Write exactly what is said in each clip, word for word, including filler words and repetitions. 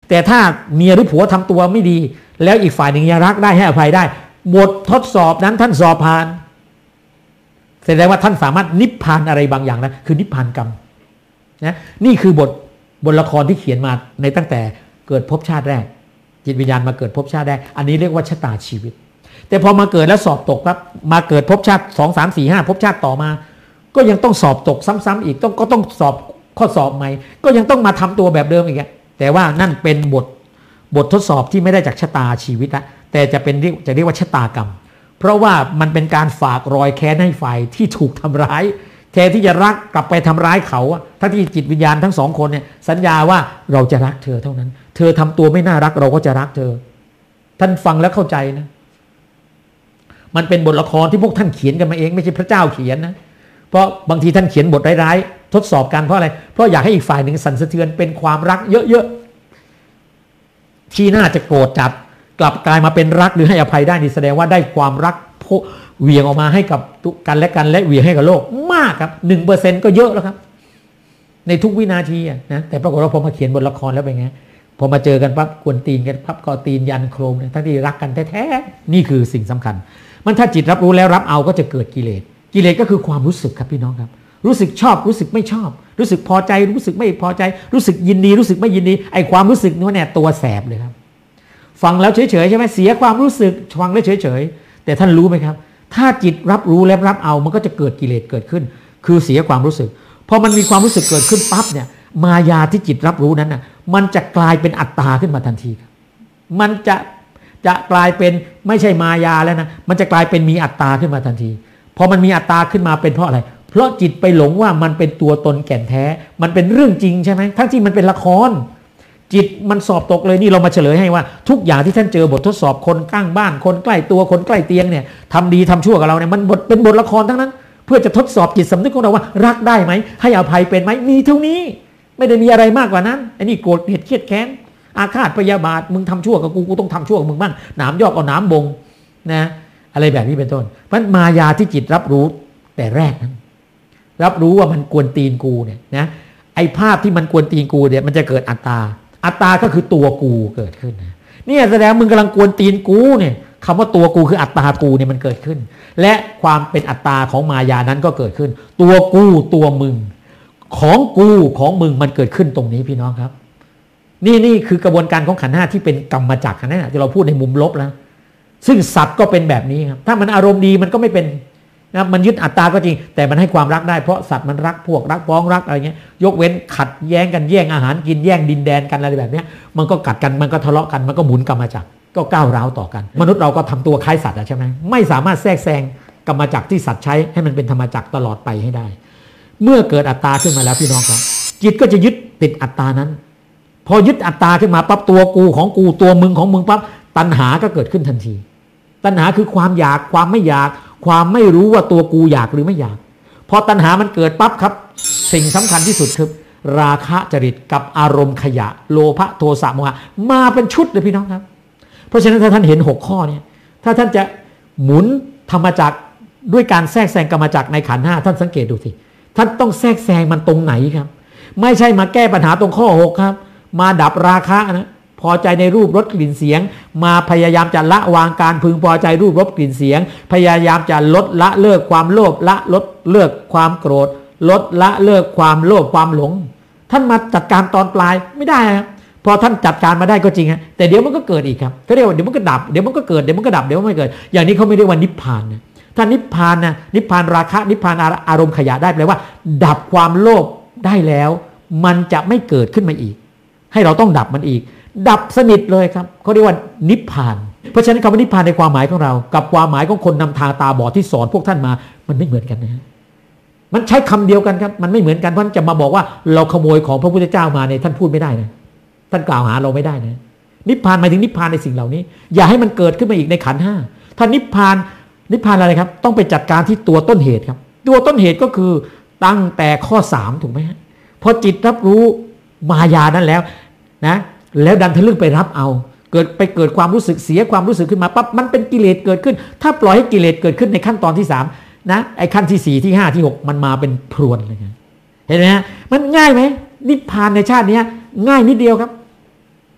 แต่ถ้าเมียหรือผัวทำตัวไม่ดีแล้วอีกฝ่ายหนึ่งยังรักได้ให้อภัยได้บททดสอบนั้นท่านสอบผ่านแสดงว่าท่านสามารถนิพพานอะไรบางอย่างนะคือนิพพานกรรมนะนี่คือบทบทละครที่เขียนมาในตั้งแต่เกิดภพชาติแรกจิตวิญญาณมาเกิดภพชาติแรกอันนี้เรียกว่าชะตาชีวิตแต่พอมาเกิดแล้วสอบตกครับมาเกิดภพชาติสองสามสี่ห้าภพชาติต่อมาก็ยังต้องสอบตกซ้ำๆอีกต้องก็ต้องสอบข้อสอบใหม่ก็ยังต้องมาทำตัวแบบเดิมอีกแต่ว่านั่นเป็นบทบททดสอบที่ไม่ได้จากชะตาชีวิตละแต่จะเป็นจะเรียกว่าชะตากรรมเพราะว่ามันเป็นการฝากรอยแค้นให้ฝ่ายที่ถูกทำร้ายแทนที่จะรักกลับไปทำร้ายเขาทั้งที่จิตวิญญาณทั้งสองคนเนี่ยสัญญาว่าเราจะรักเธอเท่านั้นเธอทำตัวไม่น่ารักเราก็จะรักเธอท่านฟังแล้วเข้าใจนะมันเป็นบทละครที่พวกท่านเขียนกันมาเองไม่ใช่พระเจ้าเขียนนะเพราะบางทีท่านเขียนบทร้ายๆทดสอบกันเพราะอะไรเพราะอยากให้อีกฝ่ายหนึ่งสั่นสะเทือนเป็นความรักเยอะๆที่น่าจะโกรธจัดกลับกลายมาเป็นรักหรือให้อภัยได้นี่แสดงว่าได้ความรักเหวี่ยงออกมาให้กับกันและกันและเหวี่ยงให้กับโลกมากครับหนึ่งเปอร์เซ็นต์ก็เยอะแล้วครับในทุกวินาทีนะแต่ปรากฏว่าพอมาเขียนบทละครแล้วเป็นไงพอมาเจอกันปั๊บกวนตีนกันปั๊บก็ตีนยันโครมทั้งที่รักกันแท้ๆนี่คือสิ่งสำคัญมันถ้าจิตรับรู้แล้วรับเอาก็จะเกิดกิเลสกิเลสก็คือความรู้สึกครับพี่น้องครับรู้สึกชอบรู้สึกไม่ชอบรู้สึกพอใจรู้สึกไม่พอใจรู้สึกยินดีรู้สึกไม่ยินดีไอ้ความรู้สึกนี่เนี่ยตัวแสบเลยครับฟังแล้วเฉยๆใช่ไหมเสียความรู้สึกฟังแล้วเฉยๆแต่ท่านรู้ไหมครับถ้าจิตรับรู้และรับเอามันก็จะเกิดกิเลสเกิดขึ้นคือเสียความรู้สึกพอมันมีความรู้สึกเกิดขึ้นปั๊บเนี่ยมายาที่จิตรับรู้นั้นน่ะมันจะกลายเป็นอัตตาขึ้นมาทันทีครับมันจะจะกลายเป็นไม่ใช่มายาแล้วนะมันจะกลายเป็นมีอัตตาขึ้นมาทันทีพอมันมีอัตตาขึ้นมาเป็นเพราะอะไรเพราะจิตไปหลงว่ามันเป็นตัวตนแก่นแท้มันเป็นเรื่องจริงใช่ไหมทั้งที่มันเป็นละครจิตมันสอบตกเลยนี่เรามาเฉลยให้ว่าทุกอย่างที่ท่านเจอบททดสอบคนข้างบ้านคนใกล้ตัวคนใกล้เตียงเนี่ยทำดีทำชั่วกับเราเนี่ยมันบทเป็นบทละครทั้งนั้นเพื่อจะทดสอบจิตสำนึกของเราว่ารักได้ไหมให้อภัยเป็นไหมมีเท่านี้ไม่ได้มีอะไรมากกว่านั้นไอ้นี่โกรธเกลียดเครียดแค้นอาฆาตพยาบาทมึงทำชั่วกับกูกูต้องทำชั่วกับมึงบ้างหนามยอกเอาหนามบงนะอะไรแบบนี้เป็นต้นมันมายาที่จิตรับรู้แต่แรกนั้นรับรู้ว่ามันกวนตีนกูเนี่ยนะไอ้ภาพที่มันกวนตีนกูเนี่ยมันจะเกิดอัตตาอัตตาก็คือตัวกูเกิดขึ้นนะนี่แสดงมึงกำลังกวนตีนกูเนี่ยคำว่าตัวกูคืออัตตากูเนี่ยมันเกิดขึ้นและความเป็นอัตตาของมายานั้นก็เกิดขึ้นตัวกูตัวมึงของกูของมึงมันเกิดขึ้นตรงนี้พี่น้องครับนี่นี่คือกระบวนการของขันธ์ห้าที่เป็นกรรมจักรนะที่เราพูดในมุมลบแล้วซึ่งสัตว์ก็เป็นแบบนี้ครับถ้ามันอารมณ์ดีมันก็ไม่เป็นนะมันยึดอัตตาก็จริงแต่มันให้ความรักได้เพราะสัตว์มันรักพวกรักพ้องรักอะไรเงี้ยยกเว้นขัดแย้งกันแย่งอาหารกินแย่งดินแดนกันอะไรแบบนี้มันก็กัดกันมันก็ทะเลาะกันมันก็หมุนกรรมจักรก็ก้าวร้าวต่อกันมนุษย์เราก็ทำตัวคล้ายสัตว์ใช่ไหมไม่สามารถแทรกแซงกรรมจักรที่สัตว์ใช้ให้มันเป็นธรรมจักรตลอดไปให้ได้เมื่อเกิดอัตตาขึ้นมาแล้วพี่น้องครับจิตก็จะยึดติดอัตตานั้นพอยึดอัตตาขึ้นมาปั๊บตัวกูของกูตัวมึงของมึงปั๊บตัณหาก็เกิดขึ้นทันทีตัณหาคือความอยากความไม่อยากความไม่รู้ว่าตัวกูอยากหรือไม่อยากพอตัณหามันเกิดปั๊บครับสิ่งสำคัญที่สุดคือราคะจริตกับอารมณ์ขยะโลภะโทสะโมหะมาเป็นชุดเลยพี่น้องครับเพราะฉะนั้นถ้าท่านเห็นหกข้อนี้ถ้าท่านจะหมุนธรรมจักรด้วยการแทรกแซงกรรมจักรในขันธ์ห้าท่านสังเกตดูสิท่านต้องแทรกแซงมันตรงไหนครับไม่ใช่มาแก้ปัญหาตรงข้อหกครับมาดับราคะนะพอใจในรูปรสกลิ่นเสียงมาพยายามจะละวางการพึงพอใจรูปรสกลิ่นเสียงพยายามจะลดละเลิกความโลภละลดเลิกความโกรธลดละเลิกความโลภความหลงท่านมาจัดการตอนปลายไม่ได้ครับพอท่านจัดการมาได้ก็จริงฮะแต่เดี๋ยวมันก็เกิดอีกครับเขาเรียกว่าเดี๋ยวมันก็ดับเดี๋ยวมันก็เกิดเดี๋ยวมันก็ดับเดี๋ยวมันไม่เกิดอย่างนี้เขาไม่เรียกว่านิพพานนะถ้านิพพานนะนิพพานราคะนิพพานอารมณ์ขยะได้แปลว่าดับความโลภได้แล้วมันจะไม่เกิดขึ้นมาอีกให้เราต้องดับมันอีกดับสนิทเลยครับเขาเรียกว่านิพพานเพราะฉะนั้นคำว่านิพพานในความหมายของเรากับความหมายของคนนำทางตาบอดที่สอนพวกท่านมามันไม่เหมือนกันนะมันใช้คำเดียวกันครับมันไม่เหมือนกันเพราะจะมาบอกว่าเราขโมยของพระพุทธเจ้ามาเนี่ยท่านพูดไม่ได้นะท่านกล่าวหาเราไม่ได้นะนิพพานหมายถึงนิพพานในสิ่งเหล่านี้อย่าให้มันเกิดขึ้นมาอีกในขันธ์ห้าถ้านิพพานนิพพานอะไรครับต้องไปจัดการที่ตัวต้นเหตุครับตัวต้นเหตุก็คือตั้งแต่ข้อสามถูกไหมฮะพอจิตรับรู้มายานั้นแล้วนะแล้วดันทะลึ่งไปรับเอาเกิดไปเกิดความรู้สึกเสียความรู้สึกขึ้นมาปั๊บมันเป็นกิเลสเกิดขึ้นถ้าปล่อยให้กิเลสเกิดขึ้นในขั้นตอนที่สามนะไอ้ขั้นที่สี่ที่ห้าที่หกมันมาเป็นพรวนเลยนะเห็นไหมฮะมันง่ายไหมนิพพานในชาตินี้ง่ายนิดเดียวครับ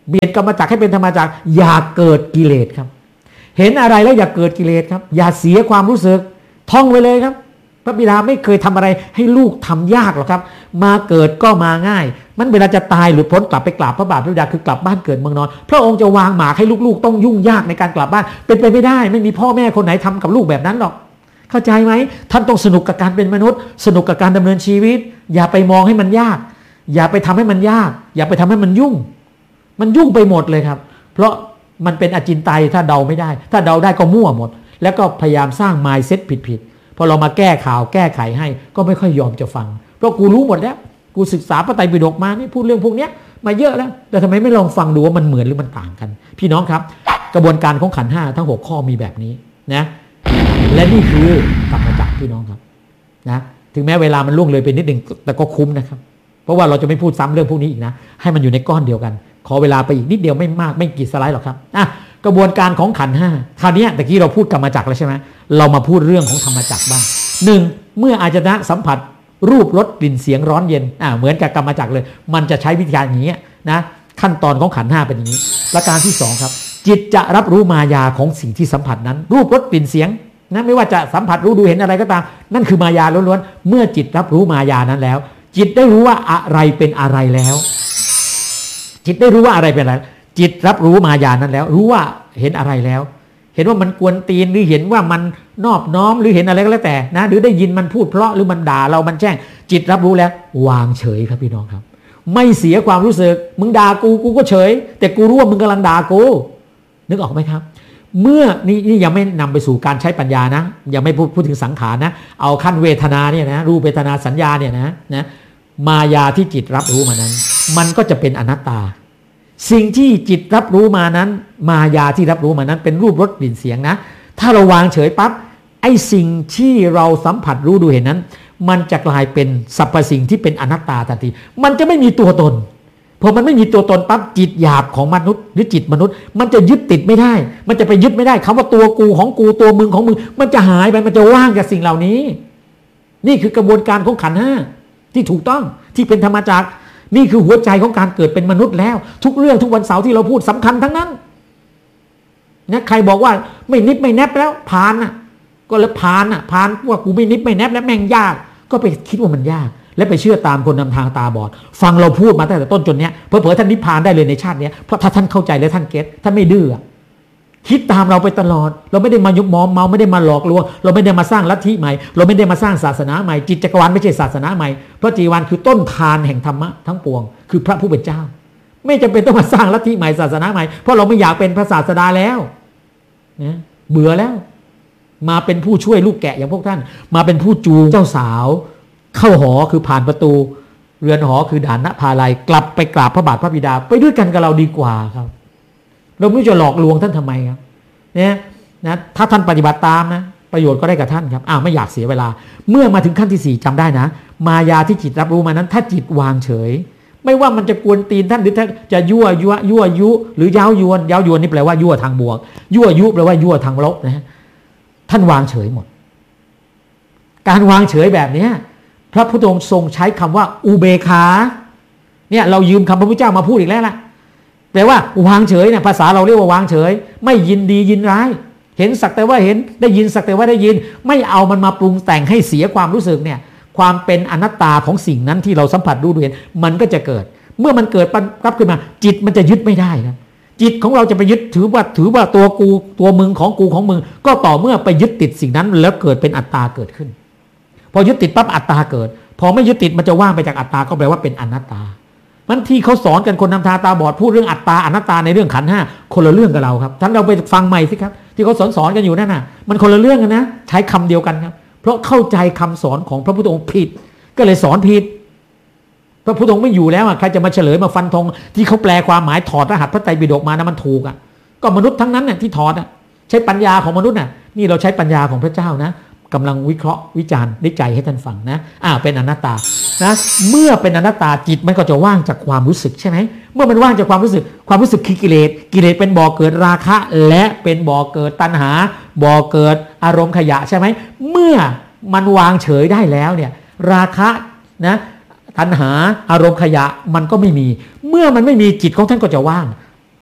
เปลี่ยนกรรมจักรให้เป็นธรรมจักรอย่าเกิดกิเลสครับเห็นอะไรแล้วอย่าเกิดกิเลสครับอย่าเสียความรู้สึกท่องไว้เลยครับพระบิดาไม่เคยทำอะไรให้ลูกทำยากหรอกครับมาเกิดก็มาง่ายมันเวลาจะตายหลุดพ้นกลับไปกราบพระบาทพระบิดาคือกลับบ้านเกิดเมืองนอนพระองค์จะวางหมากให้ลูกๆต้องยุ่งยากในการกลับบ้านเป็นไปไม่ได้ไม่มีพ่อแม่คนไหนทำกับลูกแบบนั้นหรอกเข้าใจไหมท่านต้องสนุกกับการเป็นมนุษย์สนุกกับการดำเนินชีวิตอย่าไปมองให้มันยากอย่าไปทำให้มันยากอย่าไปทำให้มันยุ่งมันยุ่งไปหมดเลยครับเพราะมันเป็นอจินไตยถ้าเดาไม่ได้ถ้าเดาได้ก็มั่วหมดแล้วก็พยายามสร้าง mindset ผิดๆพอเรามาแก้ข่าวแก้ไขให้ก็ไม่ค่อยยอมจะฟังเพราะกูรู้หมดแล้วกูศึกษาพระไตรปิฎกมานี่พูดเรื่องพวกนี้มาเยอะแล้วแต่ทำไมไม่ลองฟังดูว่ามันเหมือนหรือมันต่างกันพี่น้องครับกระบวนการของขันธ์ห้าทั้งหกข้อมีแบบนี้นะและนี่คือกรรมจักรพี่น้องครับนะถึงแม้เวลามันล่วงเลยไปนิดหนึ่งแต่ก็คุ้มนะครับเพราะว่าเราจะไม่พูดซ้ำเรื่องพวกนี้อีกนะให้มันอยู่ในก้อนเดียวกันขอเวลาไปอีกนิดเดียวไม่มากไม่กี่สไลด์หรอกครับอ่ะกระบวนการของขันธ์ห้าคราวนี้ตะกี้เราพูดกรรมจักรแล้วใช่ไหมเรามาพูดเรื่องของธรรมจักรบ้างหนึ่งเมื่ออาจนะสัมผัสรูปรสกลิ่นเสียงร้อนเย็นอ่าเหมือนกับกรรมจักรเลยมันจะใช้วิธีการอย่างนี้นะขั้นตอนของขันธ์ห้าเป็นอย่างนี้ประการที่สองครับจิตจะรับรู้มายาของสิ่งที่สัมผัสนั้นรูปรสกลิ่นเสียงนะไม่ว่าจะสัมผัสรู้ดูเห็นอะไรก็ตามนั่นคือมายาล้วนๆเมื่อจิตรับรู้มายานั้นแล้วจิตได้รู้ว่าอะไรเป็นอะไรแล้วจิตได้รู้ว่าอะไรเป็นอะไรจิตรับรู้มายานั้นแล้วรู้ว่าเห็นอะไรแล้วเห็นว่ามันกวนตีนหรือเห็นว่ามันนอบน้อมหรือเห็นอะไรก็แล้วแต่นะหรือได้ยินมันพูดเพราะหรือมันด่าเรามันแจ้งจิตรับรู้แล้ววางเฉยครับพี่น้องครับไม่เสียความรู้สึกมึงด่ากูกูก็เฉยแต่กูรู้ว่ามึงกำลังด่ากูนึกออกไหมครับเมื่อนี่นี่ยังไม่นำไปสู่การใช้ปัญญานะยังไม่พูดพูดถึงสังขารนะเอาขั้นเวทนาเนี่ยนะรูปเวทนาสัญญาเนี่ยนะนะมายาที่จิตรับรู้มานั้นมันก็จะเป็นอนัตตาสิ่งที่จิตรับรู้มานั้นมายาที่รับรู้มานั้นเป็นรูปรสกลิ่นเสียงนะถ้าเราวางเฉยปั๊บไอ้สิ่งที่เราสัมผัสรู้ดูเห็นนั้นมันจะกลายเป็นสรรพสิ่งที่เป็นอนัตตาทันทีมันจะไม่มีตัวตนพอมันไม่มีตัวตนปั๊บจิตหยาบของมนุษย์หรือจิตมนุษย์มันจะยึดติดไม่ได้มันจะไปยึดไม่ได้คำว่าตัวกูของกูตัวมึงของมึงมันจะหายไปมันจะว่างจากสิ่งเหล่านี้นี่คือกระบวนการของขันธ์ห้าที่ถูกต้องที่เป็นธรรมจักรนี่คือหัวใจของการเกิดเป็นมนุษย์แล้วทุกเรื่องทุกวันเสาร์ที่เราพูดสำคัญทั้งนั้นนะใครบอกว่าไม่นิบไม่แนบแล้วผ่านน่ะก็เลยผ่านน่ะผ่านว่ากูไม่นิบไม่แนบแล้วแม่งยากก็ไปคิดว่ามันยากและไปเชื่อตามคนนำทางตาบอดฟังเราพูดมาตั้งแต่ต้นจนเนี้ยเผลอๆท่านนิพพานได้เลยในชาตินี้เพราะถ้าท่านเข้าใจและท่านเก็ตท่านไม่ดื้อคิดตามเราไปตลอดเราไม่ได้มายุบมอมเมาไม่ได้มาหลอกลวงเราไม่ได้มาสร้างลัทธิใหม่เราไม่ได้มาสร้างศาสนาใหม่จิตจักรวาลไม่ใช่ศาสนาใหม่เพราะจีวรคือต้นทานแห่งธรรมะทั้งปวงคือพระผู้เป็นเจ้าไม่จำเป็นต้องมาสร้างลัทธิใหม่ศาสนาใหม่เพราะเราไม่อยากเป็นพระศาสดาแล้วนะเบื่อแล้วมาเป็นผู้ช่วยลูกแกะอย่างพวกท่านมาเป็นผู้จูงเจ้าสาวเข้าหอคือผ่านประตูเรือนหอคือด่านณภาลัยกลับไปกราบพระบาทพระบิดาไปด้วยกันกับเราดีกว่าครับเราไม่รู้จะหลอกลวงท่านทำไมครับเนี่ยนะถ้าท่านปฏิบัติตามนะประโยชน์ก็ได้กับท่านครับอ้าวไม่อยากเสียเวลาเมื่อมาถึงขั้นที่สี่จำได้นะมายาที่จิตรับรู้มานั้นถ้าจิตวางเฉยไม่ว่ามันจะกวนตีนท่านหรือท่านจะยั่วยั่วยั่วยุหรือย้าวยวนย้าวยวนนี่แปลว่ายั่วทางบวกยั่วยุแปลว่ายั่วทางลบนะท่านวางเฉยหมดการวางเฉยแบบนี้พระพุทธองค์ทรงใช้คำว่าอุเบกขาเนี่ยเรายืมคำพระพุทธเจ้ามาพูดอีกแล้วล่ะแปลว่าวางเฉยเนี่ยภาษาเราเรียกว่าวางเฉยไม่ยินดียินร้ายเห็นสักแต่ว่าเห็นได้ยินสักแต่ว่าได้ยินไม่เอามันมาปรุงแต่งให้เสียความรู้สึกเนี่ยความเป็นอนัตตาของสิ่งนั้นที่เราสัมผัสรู้ดูเห็นมันก็จะเกิดเมื่อมันเกิดปั๊บขึ้นมาจิตมันจะยึดไม่ได้ครับจิตของเราจะไปยึดถือว่าถือว่าตัวกูตัวมึงของกูของมึงก็ต่อเมื่อไปยึดติดสิ่งนั้นแล้วเกิดเป็นอัตตาเกิดขึ้นพอยึดติดปั๊บอัตตาเกิดพอไม่ยึดติดมันจะว่างไปจากอัตตาก็แปลว่าเป็นอนัตตามันที่เขาสอนกันคนนำทางตาบอดพูดเรื่องอัตตาอนัตตาในเรื่องขันธ์ห้าคนละเรื่องกับเราครับท่านเราไปฟังใหม่สิครับที่เขาสอนสอนกันอยู่นั่นน่ะมันคนละเรื่องกันนะใช้คำเดียวกันครับเพราะเข้าใจคำสอนของพระพุทธองค์ผิดก็เลยสอนผิดพระพุทธองค์ไม่อยู่แล้วอ่ะใครจะมาเฉลยมาฟันธงที่เขาแปลความหมายถอดรหัสพระไตรปิฎกมานะมันถูกอ่ะก็มนุษย์ทั้งนั้นน่ะที่ถอดอ่ะใช้ปัญญาของมนุษย์น่ะนี่เราใช้ปัญญาของพระเจ้านะกำลังวิเคราะห์วิจารณ์ได้ใจให้ท่านฟังนะอ่าเป็นอนัตตานะเมื่อเป็นอนัตตาจิตมันก็จะว่างจากความรู้สึกใช่ไหมเมื่อมันว่างจากความรู้สึกความรู้สึกคือกิเลสกิเลสเป็นบ่อเกิดราคะและเป็นบ่อเกิดตัณหาบ่อเกิดอารมณ์ขยะใช่ไหมเมื่อมันวางเฉยได้แล้วเนี่ยราคะนะตัณหาอารมณ์ขยะมันก็ไม่มีเมื่อมันไม่มีจิตของท่านก็จะว่าง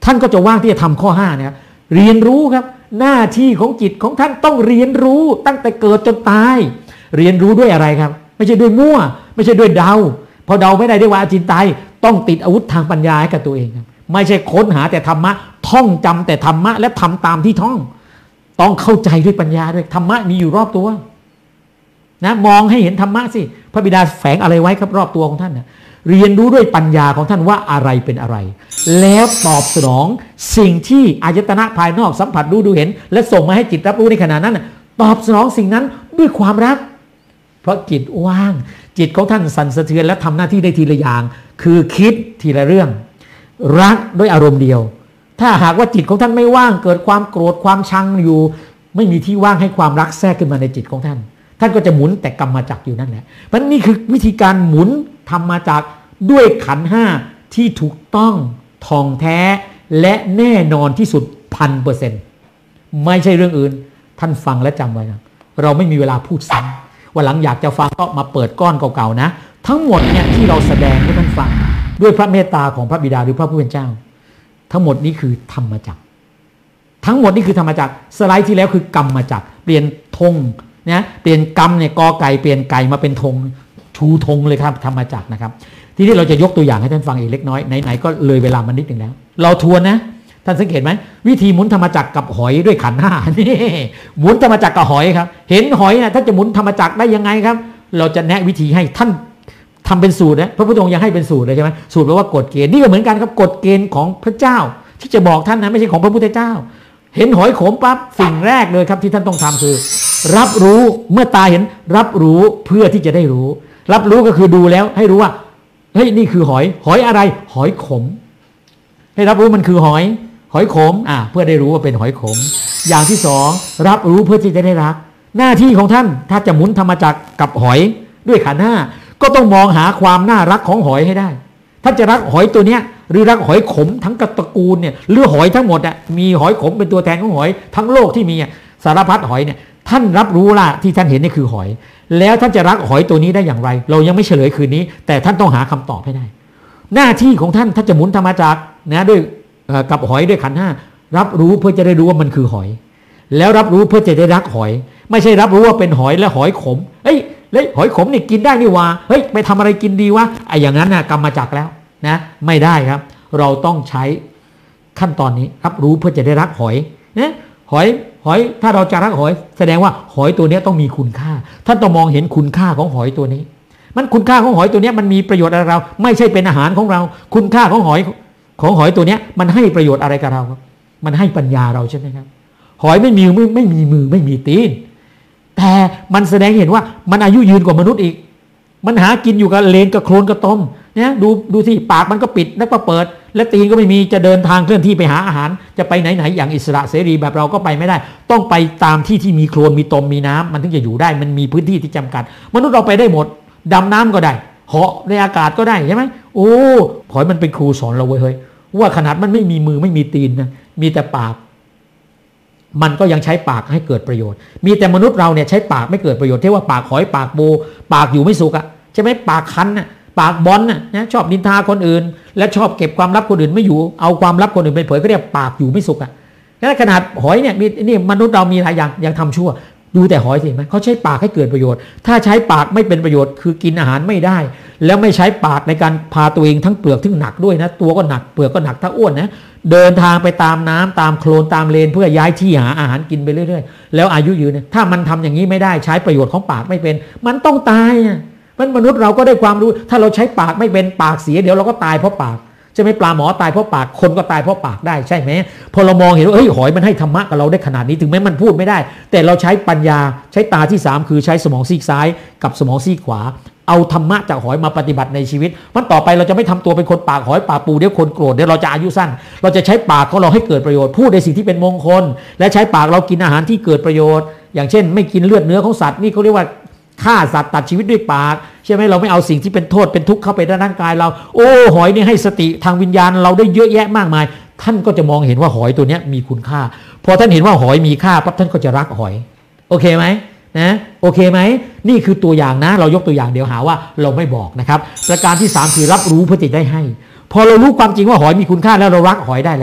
ท่านก็จะว่างที่จะทำข้อห้านะครับเรียนรู้ครับหน้าที่ของจิตของท่านต้องเรียนรู้ตั้งแต่เกิดจนตายเรียนรู้ด้วยอะไรครับไม่ใช่ด้วยมั่วไม่ใช่ด้วยเดาพอเดาไม่ได้ได้ว่าจินตายต้องติดอาวุธทางปัญญาให้กับตัวเองครับไม่ใช่ค้นหาแต่ธรรมะท่องจำแต่ธรรมะและทำตามที่ท่องต้องเข้าใจด้วยปัญญาด้วยธรรมะมีอยู่รอบตัวนะมองให้เห็นธรรมะสิพระบิดาแฝงอะไรไว้ครับรอบตัวของท่านนะเรียนรู้ด้วยปัญญาของท่านว่าอะไรเป็นอะไรแล้วตอบสนองสิ่งที่อายตนะภายนอกสัมผัสรู้ดูเห็นและส่งมาให้จิตรับรู้ในขณะนั้นตอบสนองสิ่งนั้นด้วยความรักเพราะจิตว่างจิตของท่านสั่นสะเทือนและทำหน้าที่ได้ทีละอย่างคือคิดทีละเรื่องรักด้วยอารมณ์เดียวถ้าหากว่าจิตของท่านไม่ว่างเกิดความโกรธความชังอยู่ไม่มีที่ว่างให้ความรักแทรกขึ้นมาในจิตของท่านท่านก็จะหมุนแต่กรรมจักรอยู่นั่นแหละเพราะนี่คือวิธีการหมุนทำมาจากด้วยขันธ์ห้าที่ถูกต้องท่องแท้และแน่นอนที่สุดพันเปอร์เซ็นต์ไม่ใช่เรื่องอื่นท่านฟังและจำไว้นะเราไม่มีเวลาพูดซ้ำวันหลังอยากจะฟังก็มาเปิดก้อนเก่าๆนะทั้งหมดเนี่ยที่เราแสดงให้ท่านฟังด้วยพระเมตตาของพระบิดาหรือพระผู้เป็นเจ้าทั้งหมดนี้คือธรรมจักรทั้งหมดนี้คือธรรมจักรสไลด์ที่แล้วคือกรรมจักรเปลี่ยนธงนะเปลี่ยนกรรมเนี่ยกอไก่เปลี่ยนไก่มาเป็นธงชูธงเลยครับธรรมจักรนะครับทีนี้เราจะยกตัวอย่างให้ท่านฟังอีกเล็กน้อยไหนๆก็เลยเวลามานิดนึงแล้วเราทวนนะท่านสังเกตไหมวิธีหมุนธรรมจักรกับหอยด้วยขันธ์ห้านี่หมุนธรรมจักรกับหอยครับเห็นหอยนะท่านจะหมุนธรรมจักรได้ยังไงครับเราจะแนะวิธีให้ท่านทำเป็นสูตรนะพระพุทธองค์ยังให้เป็นสูตรเลยใช่ไหมสูตรแปลว่ากฎเกณฑ์นี่ก็เหมือนกันครับกฎเกณฑ์ของพระเจ้าที่จะบอกท่านนะไม่ใช่ของพระพุทธเจ้าเห็นหอยขมปั๊บสิ่งแรกเลยครับที่ท่านต้องทำคือรับรู้เมื่อตาเห็นรับรู้เพื่อที่จะได้รู้รับรู้ก็คือดูแล้วให้รู้ว่าเฮ้ยนี่คือหอยหอยอะไรหอยขมให้รับรู้มันคือหอยหอยขมอ่าเพื่อได้รู้ว่าเป็นหอยขมอย่างที่สองรับรู้เพื่อที่จะได้รักหน้าที่ของท่านถ้าจะหมุนธรรมจักรกับหอยด้วยขันธ์ห้าก็ต้องมองหาความน่ารักของหอยให้ได้ท่านจะรักหอยตัวเนี้ยหรือรักหอยขมทั้งตระกูลเนี่ยหรือหอยทั้งหมดอ่ะมีหอยขมเป็นตัวแทนของหอยทั้งโลกที่มีสารพัดหอยเนี่ยท่านรับรู้ล่ะที่ท่านเห็นนี่คือหอยแล้วท่านจะรักหอยตัวนี้ได้อย่างไรเรายังไม่เฉลยคืนนี้แต่ท่านต้องหาคำตอบให้ได้หน้าที่ของท่านถ้าจะหมุนธรรมจักรนะด้วยกับหอยด้วยขันธ์ห้ารับรู้เพื่อจะได้รู้ว่ามันคือหอยแล้วรับรู้เพื่อจะได้รักหอยไม่ใช่รับรู้ว่าเป็นหอยและหอยขมเอ้ยแล้วหอยขมนี่กินได้นี่วะเฮ้ยไปทำอะไรกินดีวะไอ้อย่างนั้นนะกรรมจักรแล้วนะไม่ได้ครับเราต้องใช้ขั้นตอนนี้รับรู้เพื่อจะได้รักหอยนะหอยหอยถ้าเราจะรักหอยแสดงว่าหอยตัวนี้ต้องมีคุณค่าท่านต้องมองเห็นคุณค่าของหอยตัวนี้มันคุณค่าของหอยตัวนี้มันมีประโยชน์อะไรเราไม่ใช่เป็นอาหารของเราคุณค่าของหอยของหอยตัวนี้มันให้ประโยชน์อะไรกับเราครับมันให้ปัญญาเราใช่ไหมครับหอยไม่มีไม่ไม่มีมือไม่มีตีนแต่มันแสดงเห็นว่ามันอายุยืนกว่ามนุษย์อีกมันหากินอยู่กับเลนกับโคลนกับตมเนี่ยดูดูสิปากมันก็ปิดแล้วก็เปิดและตีนก็ไม่มีจะเดินทางเคลื่อนที่ไปหาอาหารจะไปไหนไหนอย่างอิสระเสรีแบบเราก็ไปไม่ได้ต้องไปตามที่ที่มีโคลนมีตมมีน้ำมันถึงจะอยู่ได้มันมีพื้นที่ที่จำกัดมนุษย์เราไปได้หมดดำน้ำก็ได้เหาะในอากาศก็ได้ใช่ไหมโอ้หอยมันเป็นครูสอนเราเว้ยเฮ้ยว่าขนาดมันไม่มีมือไม่มีตีนนะมีแต่ปากมันก็ยังใช้ปากให้เกิดประโยชน์มีแต่มนุษย์เราเนี่ยใช้ปากไม่เกิดประโยชน์เท่ว่าปากหอยปากโบปากอยู่ไม่สุขอะใช่ไหมปากคันน่ะปากบอลน่ะนะชอบนินทาคนอื่นและชอบเก็บความลับคนอื่นไม่อยู่เอาความลับคนอื่นไปเผยก็เรียกปากอยู่ไม่สุขอะขนาดหอยเนี่ยมีนี่มนุษย์เรามีหลายอย่างยังทำชั่วดูแต่หอยสิไหมเขาใช้ปากให้เกิดประโยชน์ถ้าใช้ปากไม่เป็นประโยชน์คือกินอาหารไม่ได้แล้วไม่ใช้ปากในการพาตัวเองทั้งเปลือกทั้งหนักด้วยนะตัวก็หนักเปลือกก็หนักถ้าอ้วนนะเดินทางไปตามน้ำตามโคลนตามเลนเพื่อย้ายที่หาอาหารกินไปเรื่อยๆแล้วอายุยืนถ้ามันทำอย่างนี้ไม่ได้ใช้ประโยชน์ของปากไม่เป็นมันต้องตายอ่ะมันมนุษย์เราก็ได้ความรู้ถ้าเราใช้ปากไม่เป็นปากเสียเดี๋ยวเราก็ตายเพราะปากจะไม่ปลาหมอตายเพราะปากคนก็ตายเพราะปากได้ใช่ไหมพอเรามองเห็นว่าเฮ้ยหอยมันให้ธรรมะกับเราได้ขนาดนี้ถึงแม้มันพูดไม่ได้แต่เราใช้ปัญญาใช้ตาที่สามคือใช้สมองซีกซ้ายกับสมองซีกขวาเอาธรรมะจากหอยมาปฏิบัติในชีวิตมันต่อไปเราจะไม่ทำตัวเป็นคนปากหอยปากปูเดี๋ยวคนโกรธเดี๋ยวเราจะอายุสั้นเราจะใช้ปากของเราให้เกิดประโยชน์พูดในสิ่งที่เป็นมงคลและใช้ปากเรากินอาหารที่เกิดประโยชน์อย่างเช่นไม่กินเลือดเนื้อของสัตว์นี่เขาเรียกว่าฆ่าสัตว์ตัดชีวิตด้วยปากใช่ไหมเราไม่เอาสิ่งที่เป็นโทษเป็นทุกข์เข้าไปในร่างกายเราโอ้หอยนี่ให้สติทางวิญญาณเราได้เยอะแยะมากมายท่านก็จะมองเห็นว่าหอยตัวนี้มีคุณค่าพอท่านเห็นว่าหอยมีค่าปั๊บท่านก็จะรักหอยโอเคไหมนะโอเคไหมนี่คือตัวอย่างนะเรายกตัวอย่างเดี๋ยวหาว่าเราไม่บอกนะครับประการที่สามคือรับรู้เพื่อจะได้ให้พอเรารู้ความจริงว่าหอยมีคุณค่าแล้วเรารักหอยได้แล้ว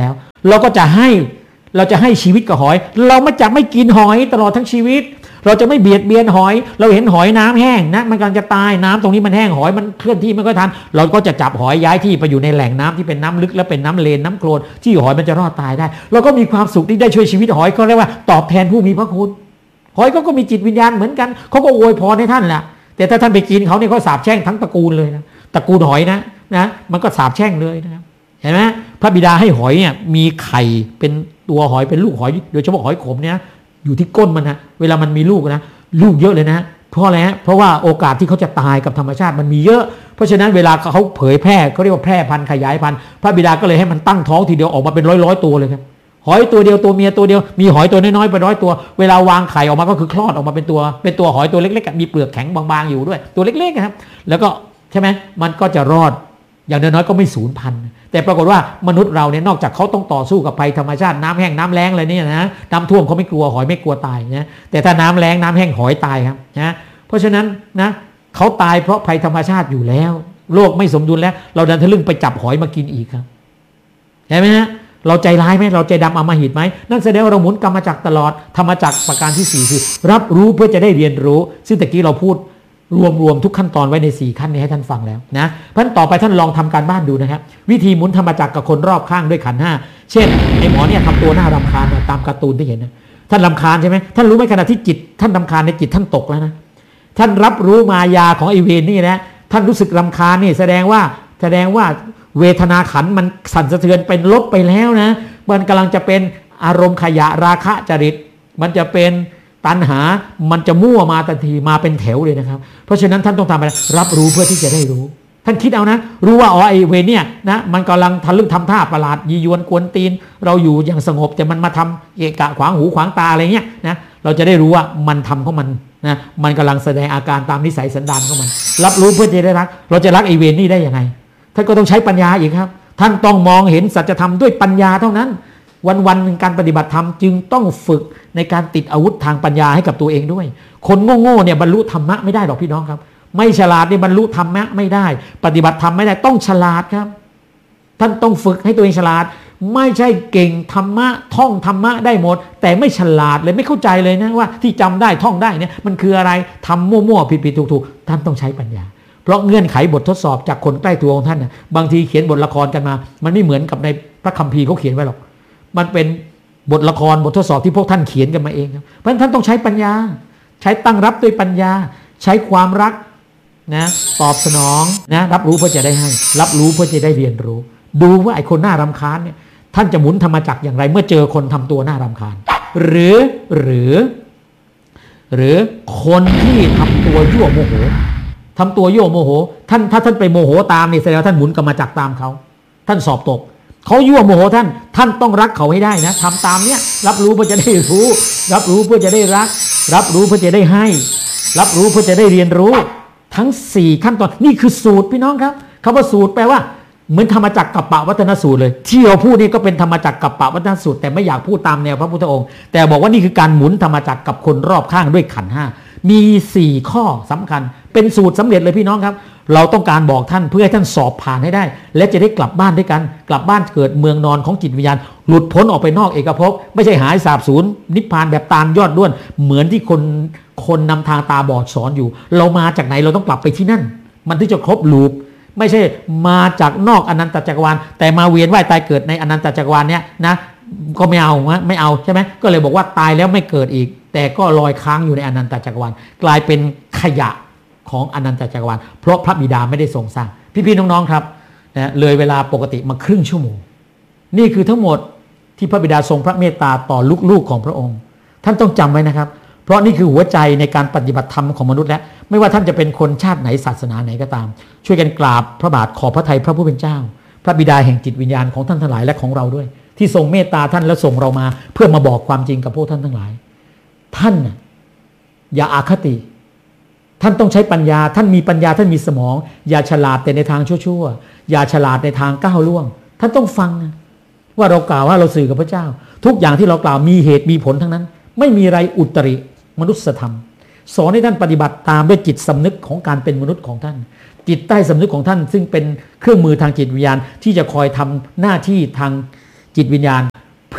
เราก็จะให้เราจะให้ชีวิตกับหอยเราไม่จะไม่กินหอยตลอดทั้งชีวิตเราจะไม่เบียดเบียนหอยเราเห็นหอยน้ำแห้งนะมันกำลังจะตายน้ำตรงนี้มันแห้งหอยมันเคลื่อนที่ไม่ค่อยทันเราก็จะจับหอยย้ายที่ไปอยู่ในแหล่งน้ำที่เป็นน้ำลึกและเป็นน้ำเลนน้ำโคลนที่หอยมันจะรอดตายได้เราก็มีความสุขที่ได้ช่วยชีวิตหอยเขาเรียกว่าตอบแทนผู้มีพระคุณหอยก็ก็มีจิตวิญญาณเหมือนกันเขาก็อวยพรให้ท่านแหละแต่ถ้าท่านไปกินเขาเนี่ยเขาสาปแช่งทั้งตระกูลเลยนะตระกูลหอยนะนะมันก็สาปแช่งเลยนะครับเห็นไหมพระบิดาให้หอยเนี่ยมีไข่เป็นตัวหอยเป็นลูกหอยโดยเฉพาะหอยขมเนี่ยอยู่ที่ก้นมันนะเวลามันมีลูกนะลูกเยอะเลยนะเพราะอะไรฮะเพราะว่าโอกาสที่เขาจะตายกับธรรมชาติมันมีเยอะเพราะฉะนั้นเวลาเขาเผยแพร่เขาเรียกว่าแพร่พันธุ์ขยายพันธุ์พระบิดาก็เลยให้มันตั้งท้องทีเดียวออกมาเป็นร้อยร้อยตัวเลยครับหอยตัวเดียวตัวเมียตัวเดียวมีหอยตัวน้อยๆไปร้อยตัวเวลาวางไข่ออกมาก็คือคลอดออกมาเป็นตัวเป็นตัวหอยตัวเล็กๆมีเปลือกแข็งบางๆอยู่ด้วยตัวเล็กๆครับแล้วก็ใช่ไหมมันก็จะรอดอย่างน้อยๆก็ไม่สูญพันธุ์แต่ปรากฏว่ามนุษย์เราเนี่ยนอกจากเขาต้องต่อสู้กับภัยธรรมชาติน้ำแห้งน้ำแล้งอะไรเนี่ยนะน้ำท่วมเขาไม่กลัวหอยไม่กลัวตายนะแต่ถ้าน้ำแล้งน้ำแห้งหอยตายครับนะเพราะฉะนั้นนะเขาตายเพราะภัยธรรมชาติอยู่แล้วโลกไม่สมดุลแล้วเราดันทะลึ่งไปจับหอยมากินอีกครับเห็นไหมฮะเราใจร้ายไหมเราใจดำอำมหิตไหมนั่นแสดงว่าเราหมุนกรรมจักรตลอดธรรมจักรประการที่สี่คือรับรู้เพื่อจะได้เรียนรู้ซึ่งตะกี้เราพูดรวมๆทุกขั้นตอนไว้ในสี่ขั้นนี้ให้ท่านฟังแล้วนะเพราะฉะนั้นต่อไปท่านลองทำการบ้านดูนะครับวิธีหมุนธรรมจักรกับคนรอบข้างด้วยขันธ์ห้าเช่นไอ้หมอเนี่ยทำตัวหน้ารำคาญตามการ์ตูนที่เห็นนะท่านรำคาญใช่ไหมท่านรู้ไหมขณะที่จิตท่านรำคาญในจิตท่านตกแล้วนะท่านรับรู้มายาของไอเวรนี่นะท่านรู้สึกรำคาญนี่แสดงว่าแสดงว่าเวทนาขันมันสั่นสะเทือนเป็นลบไปแล้วนะมันกำลังจะเป็นอารมณ์ขยะราคะจริตมันจะเป็นตัณหามันจะมั่วมาทันทีมาเป็นแถวเลยนะครับเพราะฉะนั้นท่านต้องทำอะไรรับรู้เพื่อที่จะได้รู้ท่านคิดเอานะรู้ว่าอ๋อไอเวรเนี่ยนะมันกำลังทะลึ่งทำท่าประหลาดยียวนกวนตีนเราอยู่อย่างสงบแต่มันมาทำเกะกะขวางหูขวางตาอะไรเงี้ยนะเราจะได้รู้ว่ามันทำของมันนะมันกำลังแสดงอาการตามนิสัยสันดานของมันรับรู้เพื่อจะได้รักเราจะรักไอเวรนี่ได้ยังไงท่านก็ต้องใช้ปัญญาอีกครับท่านต้องมองเห็นสัจธรรมด้วยปัญญาเท่านั้นวันๆหนึ่งการปฏิบัติธรรมจึงต้องฝึกในการติดอาวุธทางปัญญาให้กับตัวเองด้วยคนโง่ๆเนี่ยบรรลุธรรมะไม่ได้หรอกพี่น้องครับไม่ฉลาดเนี่ยบรรลุธรรมะไม่ได้ปฏิบัติธรรมไม่ได้ต้องฉลาดครับท่านต้องฝึกให้ตัวเองฉลาดไม่ใช่เก่งธรรมะท่องธรรมะได้หมดแต่ไม่ฉลาดเลยไม่เข้าใจเลยนะว่าที่จำได้ท่องได้เนี่ยมันคืออะไรทำมั่วๆผิดๆถูกๆท่านต้องใช้ปัญญาเพราะเงื่อนไขบททดสอบจากคนใกล้ตัวของท่านนะบางทีเขียนบทละครกันมามันไม่เหมือนกับในพระคัมภีร์เขาเขียนไว้หรอกมันเป็นบทละครบททดสอบที่พวกท่านเขียนกันมาเองครับเพราะฉะนั้นท่านต้องใช้ปัญญาใช้ตั้งรับด้วยปัญญาใช้ความรักนะตอบสนองนะรับรู้เพื่อจะได้ให้รับรู้เพื่อจะได้เรียนรู้ดูว่าไอ้คนหน้ารำคาญเนี่ยท่านจะหมุนธรรมจักรอย่างไรเมื่อเจอคนทำตัวหน้ารำคาญหรือหรือหรือคนที่ทำตัวยั่วโมโหทำตัวยั่วโมโหท่านถ้าท่านไปโมโหตามนี่แสดงว่าท่านหมุนกรรมจักรตามเขาท่านสอบตกเขายั่วโมโหท่านท่านต้องรักเขาให้ได้นะทำตามเนี้ยรับรู้เพื่อจะได้รู้รับรู้เพื่อจะได้รักรับรู้เพื่อจะได้ให้รับรู้เพื่อจะได้เรียนรู้ทั้งสี่ขั้นตอนนี่คือสูตรพี่น้องครับคำว่าสูตรแปลว่าเหมือนธรรมจักรกัปปวัฒนสูตรเลยที่เราพูดนี่ก็เป็นธรรมจักรกัปปวัฒนสูตรแต่ไม่อยากพูดตามแนวพระพุทธองค์แต่บอกว่านี่คือการหมุนธรรมจักรกับคนรอบข้างด้วยขันธ์ห้ามีสี่ข้อสำคัญเป็นสูตรสำเร็จเลยพี่น้องครับเราต้องการบอกท่านเพื่อให้ท่านสอบผ่านให้ได้และจะได้กลับบ้านด้วยกันกลับบ้านเกิดเมืองนอนของจิตวิญญาณหลุดพ้นออกไปนอกเอกภพไม่ใช่หายสาบสูญนิพพานแบบตามยอดด้วนเหมือนที่คนคนนำทางตาบอดสอนอยู่เรามาจากไหนเราต้องกลับไปที่นั่นมันถึงจะครบลูปไม่ใช่มาจากนอกอนันตจักรวาลแต่มาเวียนว่ายตายเกิดในอนันตจักรวาลเนี้ยนะก็ไม่เอาไม่เอาใช่ไหมก็เลยบอกว่าตายแล้วไม่เกิดอีกแต่ก็ลอยค้างอยู่ในอนันตจักรวาลกลายเป็นขยะของอนันตจักรวาลเพราะพระบิดาไม่ได้ทรงสร้างพี่ๆน้องๆครับนะเลยเวลาปกติมาครึ่งชั่วโมงนี่คือทั้งหมดที่พระบิดาทรงพระเมตตาต่อลูกๆของพระองค์ท่านต้องจำไว้นะครับเพราะนี่คือหัวใจในการปฏิบัติธรรมของมนุษย์และไม่ว่าท่านจะเป็นคนชาติไหนศาสนาไหนก็ตามช่วยกันกราบพระบาทขอพระทัยพระผู้เป็นเจ้าพระบิดาแห่งจิตวิญญาณของท่านทั้งหลายและของเราด้วยที่ทรงเมตตาท่านและส่งเรามาเพื่อมาบอกความจริงกับพวกท่านทั้งหลายท่านอย่าอาคติท่านต้องใช้ปัญญาท่านมีปัญญาท่านมีสมองอย่าฉลาดแต่ในทางชั่วๆอย่าฉลาดในทางก้าวล่วงท่านต้องฟังว่าเรากล่าวว่าเราสื่อกับพระเจ้าทุกอย่างที่เรากล่าวมีเหตุมีผลทั้งนั้นไม่มีอะไรอุตริมนุษยธรรมสอนให้ท่านปฏิบัติตามด้วยจิตสำนึกของการเป็นมนุษย์ของท่านจิตใต้สำนึกของท่านซึ่งเป็นเครื่องมือทางจิตวิญญาณที่จะคอยทำหน้าที่ทางจิตวิญญาณ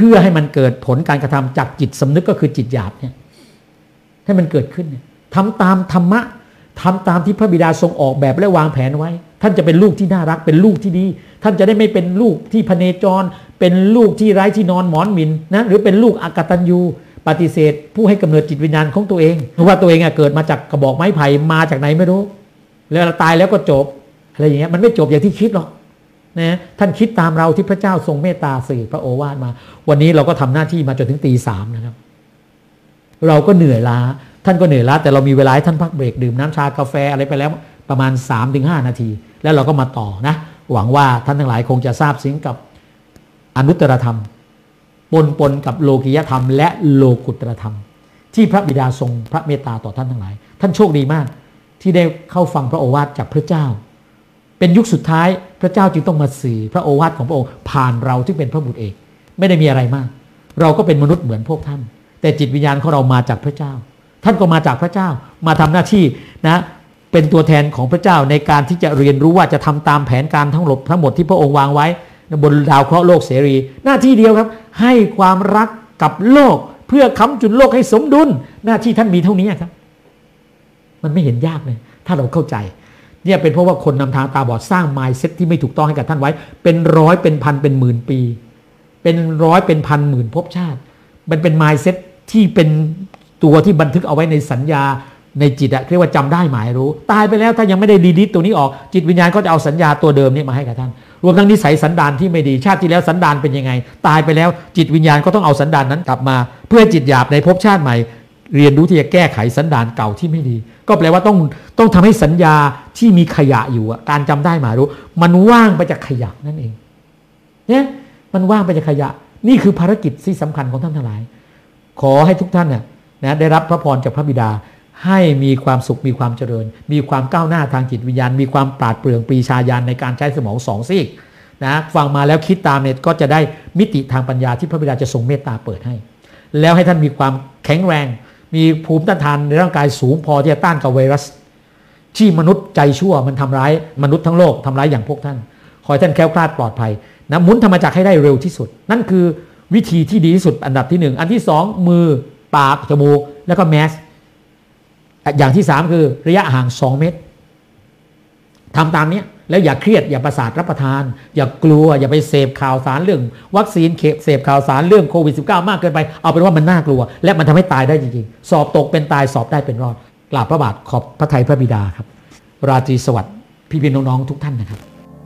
พื่อให้มันเกิดผลการกระทำจากจิตสำนึกก็คือจิตหยาบเนี่ยให้มันเกิดขึ้นเนี่ยทำตามธรรมะทำตามที่พระบิดาทรงออกแบบและวางแผนไว้ท่านจะเป็นลูกที่น่ารักเป็นลูกที่ดีท่านจะได้ไม่เป็นลูกที่พเนจรเป็นลูกที่ไร้ที่นอนหมอนหมินนะหรือเป็นลูกอกตัญญูปฏิเสธผู้ให้กำเนิดจิตวิญญาณของตัวเองเพราะว่าตัวเองเกิดมาจากกระบอกไม้ไผ่มาจากไหนไม่รู้แล้วตายแล้วก็จบอะไรอย่างเงี้ยมันไม่จบอย่างที่คิดหรอกนะท่านคิดตามเราที่พระเจ้าทรงเมตตาสื่อพระโอวาทมาวันนี้เราก็ทำหน้าที่มาจนถึงตีสามนะครับเราก็เหนื่อยล้าท่านก็เหนื่อยล้าแต่เรามีเวลาให้ท่านพักเบรกดื่มน้ำชากาแฟอะไรไปแล้วประมาณ สามถึงห้า นาทีแล้วเราก็มาต่อนะหวังว่าท่านทั้งหลายคงจะทราบซึ้งกับอนุตตรธรรมปนปนกับโลกิยธรรมและโลกุตตรธรรมที่พระบิดาทรงพระเมตตาต่อท่านทั้งหลายท่านโชคดีมากที่ได้เข้าฟังพระโอวาทจากพระเจ้าเป็นยุคสุดท้ายพระเจ้าจึงต้องมาสื่อพระโอวาทของพระองค์ผ่านเราที่เป็นพระบุตรเอกไม่ได้มีอะไรมากเราก็เป็นมนุษย์เหมือนพวกท่านแต่จิตวิญญาณของเรามาจากพระเจ้าท่านก็มาจากพระเจ้ามาทำหน้าที่นะเป็นตัวแทนของพระเจ้าในการที่จะเรียนรู้ว่าจะทำตามแผนการทั้งหมดทั้งหมดที่พระองค์วางไว้บนดาวเคราะห์โลกเสรีหน้าที่เดียวครับให้ความรักกับโลกเพื่อค้ำจุนโลกให้สมดุลหน้าที่ท่านมีเท่านี้ครับมันไม่เห็นยากเลยถ้าเราเข้าใจเนี่ยเป็นเพราะว่าคนนำทางตาบอดสร้าง mindset ที่ไม่ถูกต้องให้กับท่านไว้เป็นร้อยเป็นพันเป็นหมื่นปีเป็นร้อยเป็นพันหมื่นภพชาติมันเป็น mindset ที่เป็นตัวที่บันทึกเอาไว้ในสัญญาในจิตอะเรียกว่าจำได้หมายรู้ตายไปแล้วถ้ายังไม่ได้ดีลิทตัวนี้ออกจิตวิญญาณก็จะเอาสัญญาตัวเดิมนี้มาให้กับท่านรวมทั้งนิสัยสันดานที่ไม่ดีชาติที่แล้วสันดานเป็นยังไงตายไปแล้วจิตวิญญาณก็ต้องเอาสันดานนั้นกลับมาเพื่อจิตหยาบในภพชาติใหม่เรียนรู้ที่จะแก้ไขสันดานเก่าที่ไม่ดีก็แปลว่าต้องต้องทำให้สัญญาที่มีขยะอยู่การจำได้หมายรู้มันว่างไปจากขยะนั่นเองเนี่ยมันว่างไปจากขยะนี่คือภารกิจที่สำคัญของท่านทั้งหลายขอให้ทุกท่านเนี่ยนะได้รับพระพรจากพระบิดาให้มีความสุขมีความเจริญมีความก้าวหน้าทางจิตวิญญาณมีความปราดเปรื่องปรีชาญาณในการใช้สมองสองซีกนะฟังมาแล้วคิดตามเนี่ยก็จะได้มิติทางปัญญาที่พระบิดาจะทรงเมตตาเปิดให้แล้วให้ท่านมีความแข็งแรงมีภูมิต้านทานในร่างกายสูงพอที่จะต้านกับไวรัสที่มนุษย์ใจชั่วมันทำร้ายมนุษย์ทั้งโลกทำร้ายอย่างพวกท่านขอให้ท่านแคล้วคลาดปลอดภัยนะหมุนธรรมจักรให้ได้เร็วที่สุดนั่นคือวิธีที่ดีที่สุดอันดับที่หนึ่งอันที่สองมือปากจมูกแล้วก็แมสอย่างที่สามคือระยะห่างสองเมตรทำตามนี้แล้วอย่าเครียดอย่าประสาทรับประทานอย่ากลัวอย่าไปเสพข่าวสารเรื่องวัคซีนเสพข่าวสารเรื่องโควิด สิบเก้า มากเกินไปเอาเป็นว่ามันน่ากลัวและมันทำให้ตายได้จริงๆสอบตกเป็นตายสอบได้เป็นรอดกราบพระบาทขอบพระทัยพระบิดาครับราตรีสวัสดิ์พี่พี่น้องๆทุกท่านนะครับ